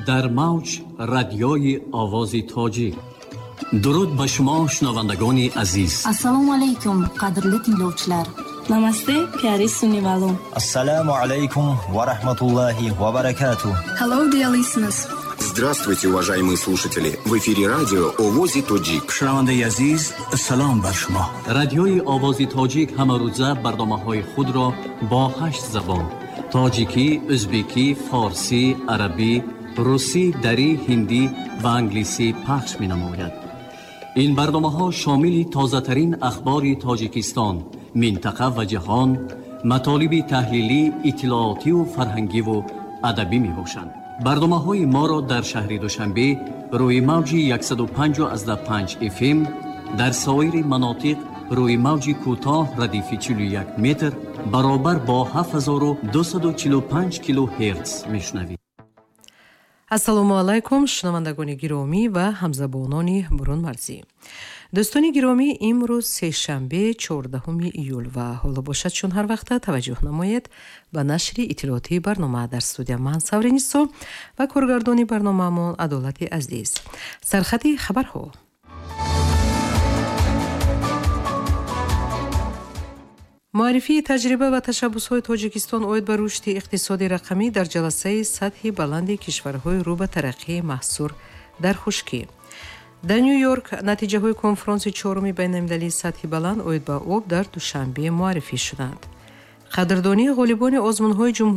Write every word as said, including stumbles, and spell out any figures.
در موج رادیوی آواز تاجیک. درود به شما شنوندگان عزیز. Assalomu alaykum qadrli tinglovchilar. Namaste pyari sunnivalon. Assalomu alaykum va rahmatullohi va barakatuh. Hello dear listeners. Здравствуйте, уважаемые слушатели. В эфире радио «Овози Тоджик». شنونده عزیز سلام بر شما. رادیوی آواز تاجیک همه روزه برنامه‌های خود را با هشت زبان: تاجیکی، ازبکی، فارسی، عربی، روسی، دری، هندی و انگلیسی پخش می‌نماید. این برنامه‌ها شامل تازه‌ترین اخبار تاجیکستان، منطقه و جهان، مطالب تحلیلی، اطلاعاتی و فرهنگی و ادبی می‌باشند. برنامه‌های ما را در شهر دوشنبه روی موج صد و پنج و پنج اف ام، در سایر مناطق روی موج کوتاه ردیف چهل و یک متر برابر با هفت هزار و دویست و چهل و پنج کیلو هرتز میشنوید. ассалому алайкум шунавандагони гиромӣ ва ҳамзабонони бурунмарзӣ. дӯстони гиромӣ, имрӯз сешанбе чордаҳуми июл ва ҳоло бошад чун ҳар вақта таваҷҷӯҳ намоед ба нашри иттилоотии барнома. дар студия ман савринисо ва коргардони барномаамон Адолати Азиз. сархати хабарҳо. муаррифии таҷриба ва ташаббусҳои Тоҷикистон оид ба рушди иқтисоди рақамӣ дар ҷаласаи сатҳи баланди кишварҳои рӯ ба тараqqии маҳсур дар хушкӣ. дар Нью-Йорк натиҷаҳои конфронси чоруми байналмилалии сатҳи баланд оид ба об дар душанбе муаррифӣ шуданд. қадрдонии ғолибони озмунҳои ҷумҳурии